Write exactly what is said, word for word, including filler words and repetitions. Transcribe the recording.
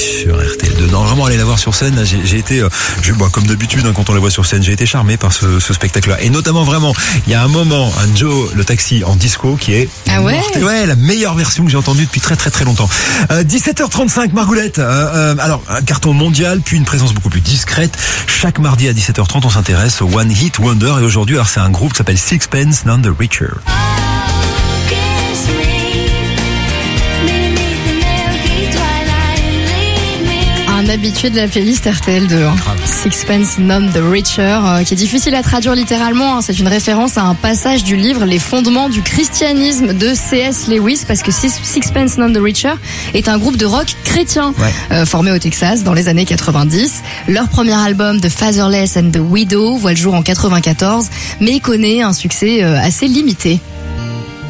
sur R T L deux. Non, vraiment, allez la voir sur scène. J'ai, j'ai été, je, bah, comme d'habitude, hein, quand on la voit sur scène, j'ai été charmé par ce, ce spectacle-là. Et notamment, vraiment, il y a un moment, un Joe le Taxi en disco qui est ah ouais, mortel. Ouais, la meilleure version que j'ai entendue depuis très très très longtemps. Euh, dix-sept heures trente-cinq, Margoulette. Euh, euh, alors, un carton mondial, puis une présence beaucoup plus discrète. Chaque mardi à dix-sept heures trente, on s'intéresse au One Hit Wonder. Et aujourd'hui, alors, c'est un groupe qui s'appelle Sixpence None the Richer. Un habitué de la playlist R T L deux. Hein. Sixpence None the Richer, euh, qui est difficile à traduire littéralement. Hein. C'est une référence à un passage du livre Les fondements du christianisme de C S Lewis, parce que Sixpence None the Richer est un groupe de rock chrétien ouais. euh, formé au Texas dans les années quatre-vingt-dix. Leur premier album, The Fatherless and the Widow, voit le jour en quatre-vingt-quatorze, mais connaît un succès euh, assez limité.